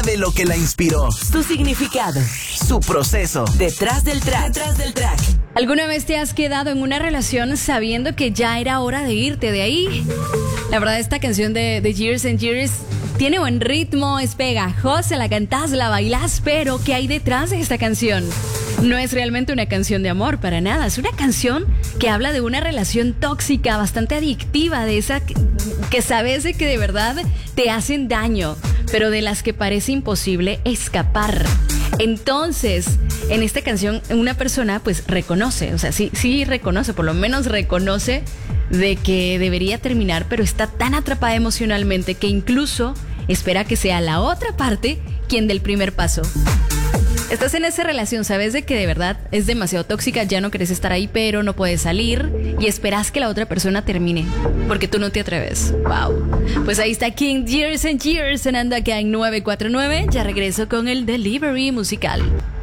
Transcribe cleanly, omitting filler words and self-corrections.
de lo que la inspiró, Su significado. su proceso. Detrás del track. Detrás del track. ¿Alguna vez te has quedado en una relación sabiendo que ya era hora de irte de ahí? La verdad, esta canción de Years and Years tiene buen ritmo, es pegajosa, la cantás, la bailás, pero ¿qué hay detrás de esta canción? No es realmente una canción de amor, para nada. Es una canción que habla de una relación tóxica, bastante adictiva, de esa que sabes de que de verdad te hacen daño, pero de las que parece imposible escapar. Entonces, en esta canción, una persona pues reconoce, o sea, sí reconoce, por lo menos reconoce de que debería terminar, pero está tan atrapada emocionalmente que incluso espera que sea la otra parte quien dé el primer paso. Estás en esa relación, sabes de que de verdad es demasiado tóxica, ya no querés estar ahí, pero no puedes salir y esperas que la otra persona termine, porque tú no te atreves. Wow. Pues ahí está King, Years and Years, sonando acá en 949. Ya regreso con el delivery musical.